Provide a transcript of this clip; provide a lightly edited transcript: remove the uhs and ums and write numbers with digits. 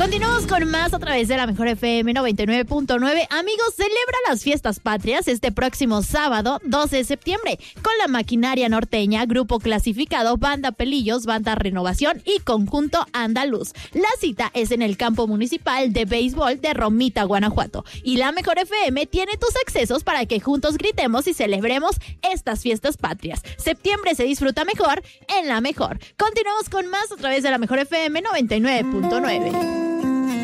Continuamos con más a través de la Mejor FM 99.9. Amigos, celebra las fiestas patrias este próximo sábado 12 de septiembre con la Maquinaria Norteña, Grupo Clasificado, Banda Pelillos, Banda Renovación y Conjunto Andaluz. La cita es en el campo municipal de béisbol de Romita, Guanajuato. Y la Mejor FM tiene tus accesos para que juntos gritemos y celebremos estas fiestas patrias. Septiembre se disfruta mejor en la Mejor. Continuamos con más a través de la Mejor FM 99.9.